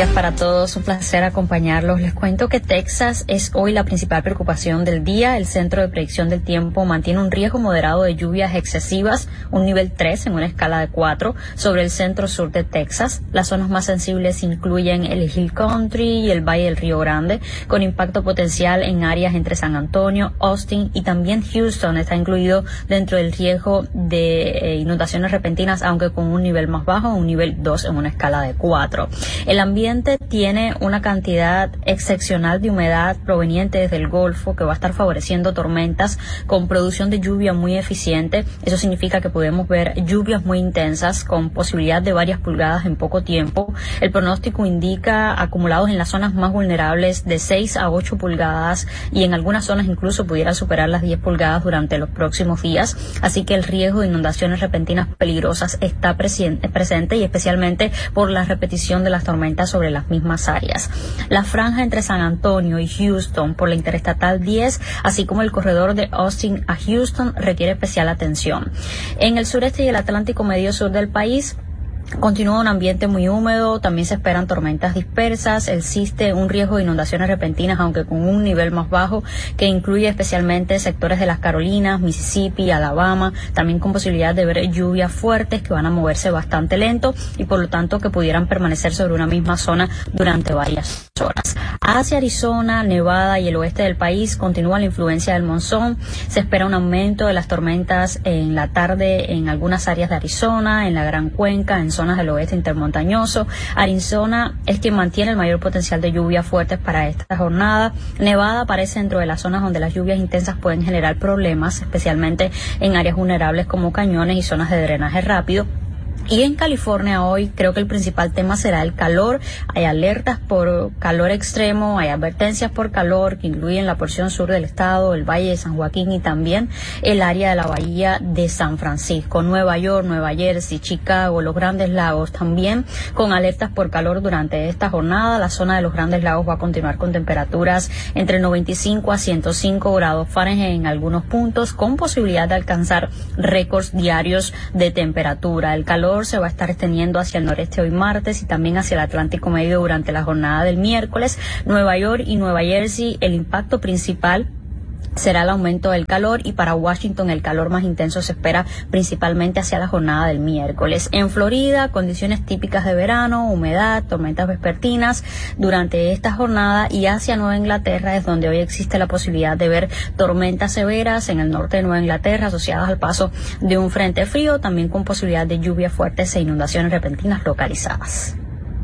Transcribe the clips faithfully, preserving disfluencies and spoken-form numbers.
Para todos, un placer acompañarlos. Les cuento que Texas es hoy la principal preocupación del día. El Centro de Predicción del Tiempo mantiene un riesgo moderado de lluvias excesivas, un nivel tres en una escala de cuatro, sobre el centro sur de Texas. Las zonas más sensibles incluyen el Hill Country y el Valle del Río Grande, con impacto potencial en áreas entre San Antonio, Austin y también Houston. Está incluido dentro del riesgo de eh, inundaciones repentinas, aunque con un nivel más bajo, un nivel dos en una escala de cuatro. El ambiente tiene una cantidad excepcional de humedad proveniente desde el Golfo que va a estar favoreciendo tormentas con producción de lluvia muy eficiente. Eso significa que podemos ver lluvias muy intensas con posibilidad de varias pulgadas en poco tiempo. El pronóstico indica acumulados en las zonas más vulnerables de seis a ocho pulgadas y en algunas zonas incluso pudiera superar las diez pulgadas durante los próximos días. Así que el riesgo de inundaciones repentinas peligrosas está presente y especialmente por la repetición de las tormentas sobre las mismas áreas. La franja entre San Antonio y Houston por la Interestatal diez, así como el corredor de Austin a Houston, requiere especial atención. En el sureste y el Atlántico medio sur del país continúa un ambiente muy húmedo, también se esperan tormentas dispersas, existe un riesgo de inundaciones repentinas, aunque con un nivel más bajo, que incluye especialmente sectores de las Carolinas, Mississippi, Alabama, también con posibilidad de ver lluvias fuertes que van a moverse bastante lento y por lo tanto que pudieran permanecer sobre una misma zona durante varias horas. Hacia Arizona, Nevada y el oeste del país continúa la influencia del monzón, se espera un aumento de las tormentas en la tarde en algunas áreas de Arizona, en la Gran Cuenca, en zonas del oeste intermontañoso. Arizona es quien mantiene el mayor potencial de lluvias fuertes para esta jornada. Nevada aparece dentro de las zonas donde las lluvias intensas pueden generar problemas, especialmente en áreas vulnerables como cañones y zonas de drenaje rápido. Y en California hoy creo que el principal tema será el calor. Hay alertas por calor extremo, hay advertencias por calor que incluyen la porción sur del estado, el Valle de San Joaquín y también el área de la Bahía de San Francisco, Nueva York, Nueva Jersey, Chicago, los Grandes Lagos también con alertas por calor durante esta jornada. La zona de los Grandes Lagos va a continuar con temperaturas entre noventa y cinco a ciento cinco grados Fahrenheit en algunos puntos, con posibilidad de alcanzar récords diarios de temperatura. El calor se va a estar extendiendo hacia el noreste hoy martes y también hacia el Atlántico medio durante la jornada del miércoles. Nueva York y Nueva Jersey, el impacto principal será el aumento del calor, y para Washington el calor más intenso se espera principalmente hacia la jornada del miércoles. En Florida, condiciones típicas de verano, humedad, tormentas vespertinas durante esta jornada, y hacia Nueva Inglaterra es donde hoy existe la posibilidad de ver tormentas severas en el norte de Nueva Inglaterra asociadas al paso de un frente frío, también con posibilidad de lluvias fuertes e inundaciones repentinas localizadas.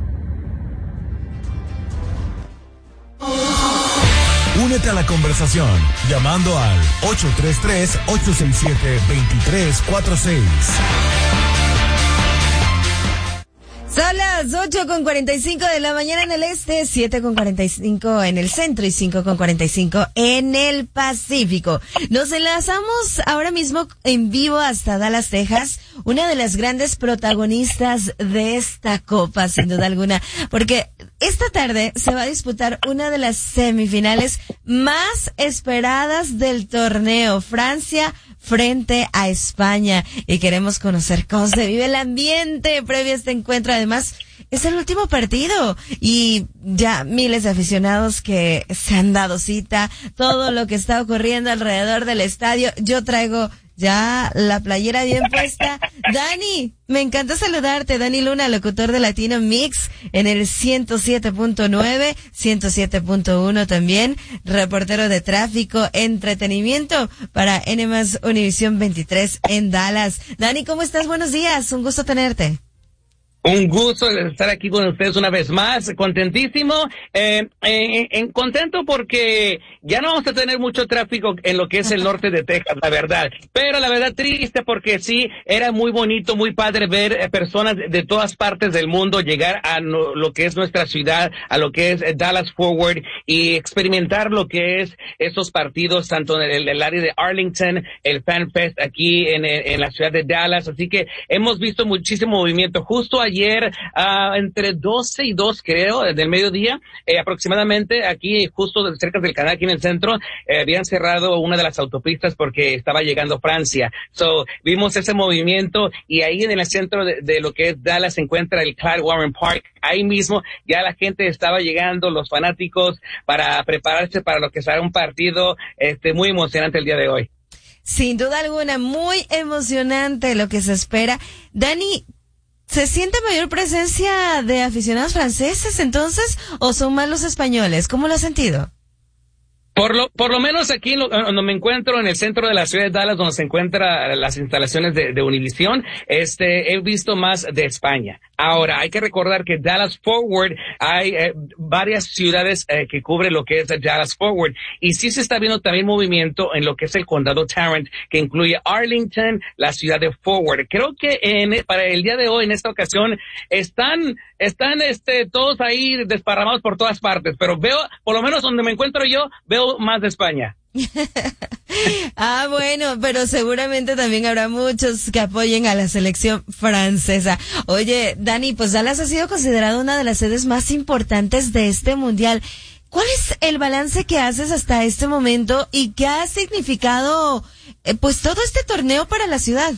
Únete a la conversación llamando al ocho tres tres, ocho seis siete, dos tres cuatro seis. Son las ocho con cuarenta y cinco de la mañana en el este, siete con cuarenta y cinco en el centro y cinco con cuarenta y cinco en el Pacífico. Nos enlazamos ahora mismo en vivo hasta Dallas, Texas, una de las grandes protagonistas de esta copa, sin duda alguna, porque esta tarde se va a disputar una de las semifinales más esperadas del torneo, Francia frente a España, y queremos conocer cómo se vive el ambiente previo a este encuentro. Además, es el último partido y ya miles de aficionados que se han dado cita, todo lo que está ocurriendo alrededor del estadio. Yo traigo ya la playera bien puesta. Dani, me encanta saludarte. Dani Luna, locutor de Latino Mix en el ciento siete punto nueve, ciento siete punto uno también, reportero de tráfico, entretenimiento para N más Univisión veintitrés en Dallas. Dani, ¿cómo estás? Buenos días, un gusto tenerte. Un gusto estar aquí con ustedes una vez más, contentísimo, eh, eh, eh, contento porque ya no vamos a tener mucho tráfico en lo que es el norte de Texas, la verdad, pero la verdad triste porque sí, era muy bonito, muy padre ver eh, personas de, de todas partes del mundo llegar a no, lo que es nuestra ciudad, a lo que es eh, Dallas Forward, y experimentar lo que es estos partidos, tanto en el, el área de Arlington, el Fan Fest aquí en, en la ciudad de Dallas, así que hemos visto muchísimo movimiento. Justo ayer ayer uh, entre doce y dos, creo, del mediodía, eh, aproximadamente, aquí justo cerca del canal, aquí en el centro, eh, habían cerrado una de las autopistas porque estaba llegando Francia. So, vimos ese movimiento y ahí en el centro de, de lo que es Dallas se encuentra el Clyde Warren Park. Ahí mismo ya la gente estaba llegando, los fanáticos, para prepararse para lo que será un partido este muy emocionante el día de hoy. Sin duda alguna, muy emocionante lo que se espera. Dani, ¿se siente mayor presencia de aficionados franceses entonces o son más los españoles? ¿Cómo lo has sentido? Por lo, por lo menos aquí lo, donde me encuentro en el centro de la ciudad de Dallas, donde se encuentran las instalaciones de, de Univision, este, he visto más de España. Ahora, hay que recordar que Dallas Forward, hay eh, varias ciudades eh, que cubren lo que es Dallas Forward, y sí se está viendo también movimiento en lo que es el condado Tarrant, que incluye Arlington, la ciudad de Forward. Creo que en, para el día de hoy, en esta ocasión, están, están, este, todos ahí desparramados por todas partes, pero veo, por lo menos donde me encuentro yo, veo más de España. Ah, bueno, pero seguramente también habrá muchos que apoyen a la selección francesa. Oye, Dani, pues Dallas ha sido considerada una de las sedes más importantes de este mundial. ¿Cuál es el balance que haces hasta este momento y qué ha significado eh, pues todo este torneo para la ciudad?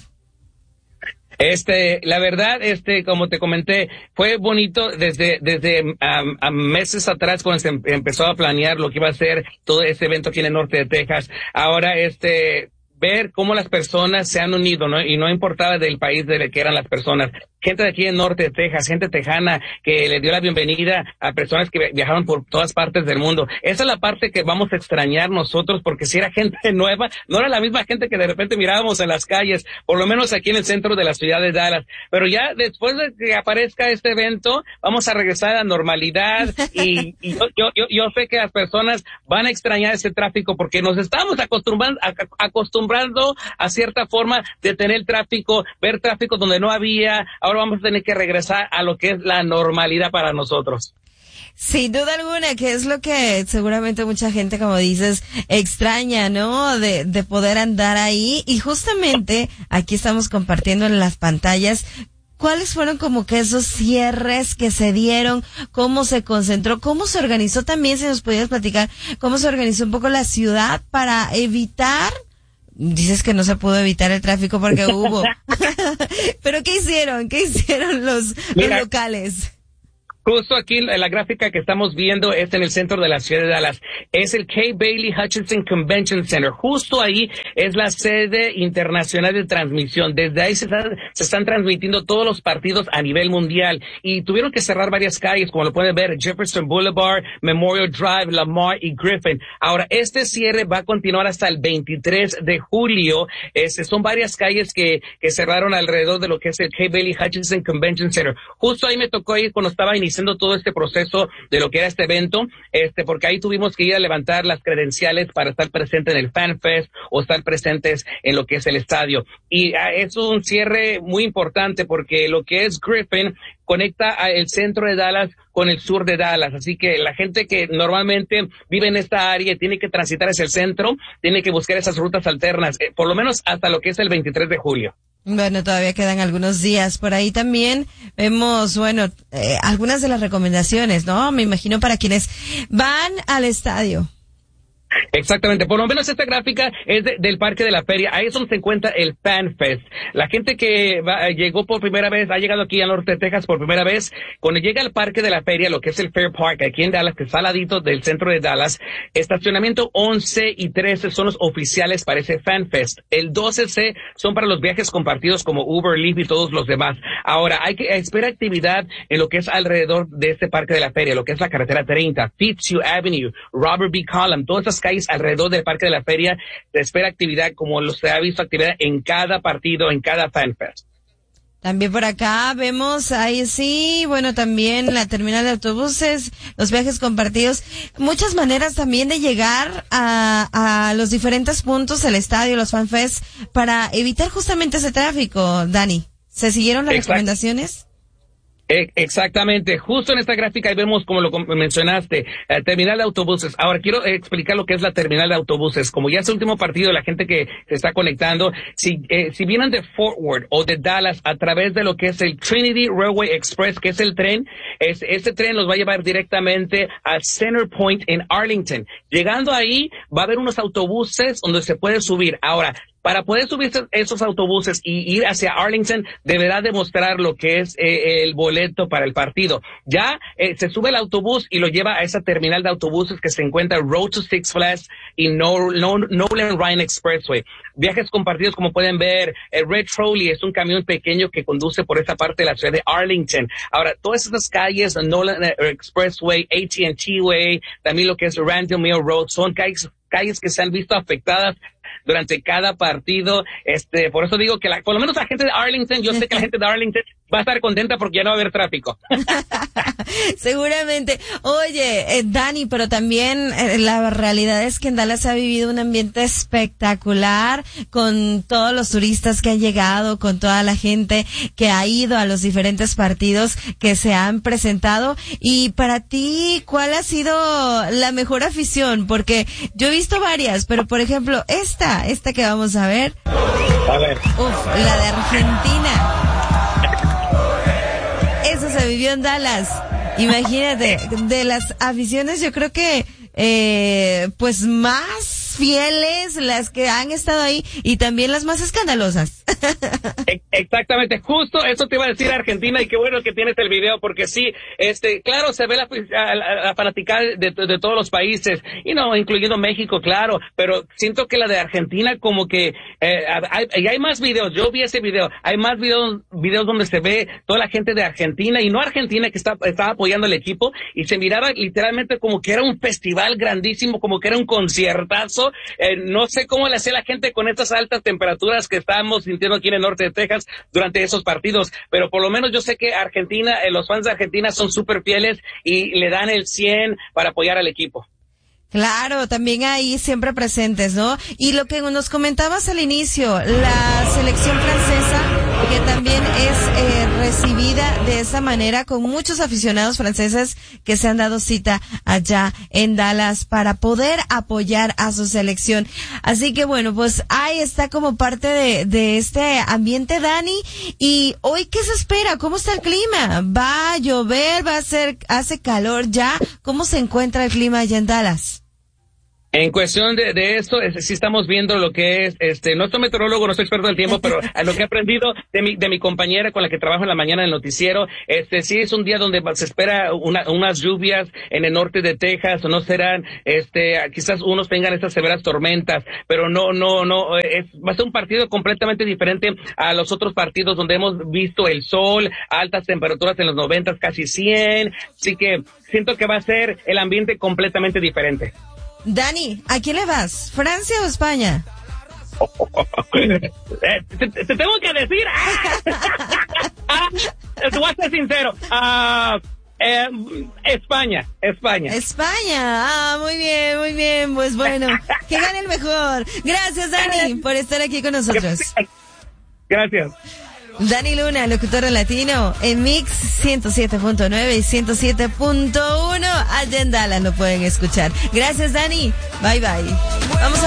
Este, la verdad, este, como te comenté, fue bonito desde, desde um, a meses atrás cuando se empezó a planear lo que iba a ser todo este evento aquí en el norte de Texas. Ahora, este, ver cómo las personas se han unido, ¿no? Y no importaba del país de que eran las personas. Gente de aquí en norte de Texas, gente tejana que le dio la bienvenida a personas que viajaron por todas partes del mundo. Esa es la parte que vamos a extrañar nosotros, porque si era gente nueva, no era la misma gente que de repente mirábamos en las calles, por lo menos aquí en el centro de la ciudad de Dallas. Pero ya después de que aparezca este evento, vamos a regresar a la normalidad y, y yo, yo, yo, yo sé que las personas van a extrañar ese tráfico porque nos estamos acostumbrando, acostumbrando a cierta forma de tener tráfico, ver tráfico donde no había. Ahora vamos a tener que regresar a lo que es la normalidad para nosotros. Sin duda alguna, que es lo que seguramente mucha gente, como dices, extraña, ¿no? De, de poder andar ahí. Y justamente aquí estamos compartiendo en las pantallas cuáles fueron como que esos cierres que se dieron, cómo se concentró, cómo se organizó también, si nos pudieras platicar, cómo se organizó un poco la ciudad para evitar. Dices que no se pudo evitar el tráfico porque hubo. Pero ¿qué hicieron? ¿Qué hicieron los, los locales? Justo aquí la gráfica que estamos viendo es en el centro de la ciudad de Dallas. Es el Kay Bailey Hutchinson Convention Center. Justo ahí es la sede internacional de transmisión. Desde ahí se están, se están transmitiendo todos los partidos a nivel mundial. Y tuvieron que cerrar varias calles, como lo pueden ver, Jefferson Boulevard, Memorial Drive, Lamar y Griffin. Ahora, este cierre va a continuar hasta el veintitrés de julio. Este, son varias calles que, que cerraron alrededor de lo que es el Kay Bailey Hutchinson Convention Center. Justo ahí me tocó ir cuando estaba iniciando todo este proceso de lo que era este evento, este, porque ahí tuvimos que ir a levantar las credenciales para estar presentes en el Fan Fest o estar presentes en lo que es el estadio. Y uh, es un cierre muy importante porque lo que es Griffin conecta el centro de Dallas con el sur de Dallas, así que la gente que normalmente vive en esta área y tiene que transitar hacia el centro, tiene que buscar esas rutas alternas, eh, por lo menos hasta lo que es el veintitrés de julio. Bueno, todavía quedan algunos días. Por ahí también vemos, bueno, eh, algunas de las recomendaciones, ¿no? Me imagino para quienes van al estadio. Exactamente, por lo menos esta gráfica es de, del Parque de la Feria, ahí es donde se encuentra el Fan Fest. La gente que va, llegó por primera vez, ha llegado aquí al norte de Texas por primera vez, cuando llega al Parque de la Feria, lo que es el Fair Park, aquí en Dallas, que está al ladito del centro de Dallas, estacionamiento once y trece son los oficiales para ese Fan Fest. El doce C son para los viajes compartidos como Uber, Lyft y todos los demás. Ahora, hay que esperar actividad en lo que es alrededor de este Parque de la Feria, lo que es la carretera treinta, Fitzhugh Avenue, Robert B. Collum, todas esas calles alrededor del Parque de la Feria, se espera actividad como se ha visto actividad en cada partido, en cada Fan Fest. También por acá vemos, ahí sí, bueno, también la terminal de autobuses, los viajes compartidos, muchas maneras también de llegar a, a los diferentes puntos del estadio, los Fan Fest, para evitar justamente ese tráfico, Dani. ¿Se siguieron las Exacto. recomendaciones? Exactamente, justo en esta gráfica ahí vemos, como lo mencionaste, eh, terminal de autobuses. Ahora quiero explicar lo que es la terminal de autobuses. Como ya es el último partido, la gente que se está conectando, si eh, si vienen de Fort Worth o de Dallas a través de lo que es el Trinity Railway Express, que es el tren, es, este tren los va a llevar directamente a Center Point en Arlington. Llegando ahí, va a haber unos autobuses donde se puede subir. Ahora, para poder subir esos autobuses y ir hacia Arlington, deberá demostrar lo que es eh, el boleto para el partido. Ya eh, se sube el autobús y lo lleva a esa terminal de autobuses que se encuentra Road to Six Flags y no, no, Nolan Ryan Expressway. Viajes compartidos, como pueden ver, el Red Trolley es un camión pequeño que conduce por esta parte de la ciudad de Arlington. Ahora, todas esas calles, Nolan Expressway, A T and T Way, también lo que es Randall Mill Road, son calles, calles que se han visto afectadas durante cada partido. Este, por eso digo que la, por lo menos la gente de Arlington, yo sé que la gente de Arlington va a estar contenta porque ya no va a haber tráfico. Seguramente. Oye, eh, Dani, pero también eh, la realidad es que en Dallas se ha vivido un ambiente espectacular con todos los turistas que han llegado, con toda la gente que ha ido a los diferentes partidos que se han presentado. Y para ti, ¿cuál ha sido la mejor afición? Porque yo he visto varias, pero por ejemplo, esta, esta que vamos a ver. A ver. Uf, la de Argentina. Eso se vivió en Dallas. Imagínate, de las aficiones yo creo que eh, pues más fieles, las que han estado ahí y también las más escandalosas. Exactamente, justo eso te iba a decir Argentina, y qué bueno que tienes el video, porque sí, este, claro, se ve la, la, la fanaticada de, de todos los países, y no, incluyendo México, claro, pero siento que la de Argentina como que, eh, hay, y hay más videos, yo vi ese video, hay más videos, videos donde se ve toda la gente de Argentina, y no Argentina que está, estaba apoyando al equipo, y se miraba literalmente como que era un festival grandísimo, como que era un conciertazo. Eh, no sé cómo le hacía la gente con estas altas temperaturas que estamos sintiendo aquí en el norte de Texas durante esos partidos, pero por lo menos yo sé que Argentina, eh, los fans de Argentina son súper fieles y le dan el cien para apoyar al equipo. Claro, también ahí siempre presentes, ¿no? Y lo que nos comentabas al inicio, la selección francesa, que también es eh, recibida de esa manera con muchos aficionados franceses que se han dado cita allá en Dallas para poder apoyar a su selección. Así que bueno, pues ahí está como parte de, de este ambiente, Dani. Y hoy, ¿qué se espera? ¿Cómo está el clima? ¿Va a llover? ¿Va a ser, hace calor ya? ¿Cómo se encuentra el clima allá en Dallas? En cuestión de, de esto, es, sí estamos viendo lo que es, este, no soy meteorólogo, no soy experto del tiempo, pero a lo que he aprendido de mi, de mi compañera con la que trabajo en la mañana en el noticiero, este, sí es un día donde se espera una, unas lluvias en el norte de Texas, no serán, este, quizás unos tengan estas severas tormentas, pero no, no, no, es, va a ser un partido completamente diferente a los otros partidos donde hemos visto el sol, altas temperaturas en los noventas, casi cien, así que siento que va a ser el ambiente completamente diferente. Dani, ¿a quién le vas? ¿Francia o España? eh, te, te tengo que decir. ah, te voy a ser sincero. Ah, eh, España, España. España, ah, muy bien, muy bien. Pues bueno, que gane el mejor. Gracias, Dani, por estar aquí con nosotros. Gracias. Dani Luna, locutor latino, en Mix ciento siete punto nueve y ciento siete punto uno. Allá en Dallas lo pueden escuchar. Gracias, Dani. Bye, bye.